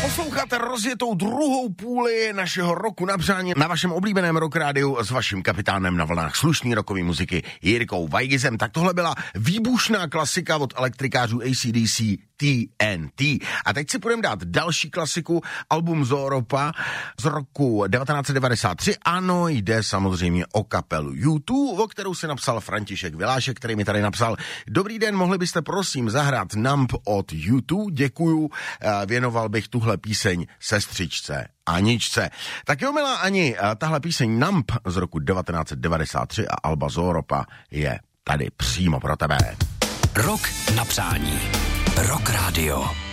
Posloucháte rozjetou druhou půli našeho roku na přání na vašem oblíbeném Rock Rádiu s vaším kapitánem na vlnách slušný rockové muziky Jirkou Vajgizem. Tak tohle byla výbušná klasika od elektrikářů AC/DC TNT. A teď si půjdeme dát další klasiku, album Zooropa z roku 1993. Ano, jde samozřejmě o kapelu U2, o kterou si napsal František Vilášek, který mi tady napsal: Dobrý den, mohli byste prosím zahrát Numb od U2? Děkuju, věnoval bych tuhle píseň sestřičce Aničce. Tak jo, milá Ani, tahle píseň Numb z roku 1993 a alba Zooropa je tady přímo pro tebe. Rok na přání. Rock Radio.